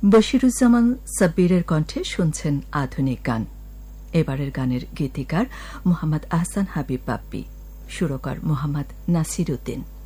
বশিরুজ্জামান সাব্বিরের কণ্ঠে শুনছেন আধুনিক গান। এবারের গানের গীতিকার মোহাম্মদ আহসান হাবিব বাপ্পি, সুরকার মোহাম্মদ নাসির উদ্দিন।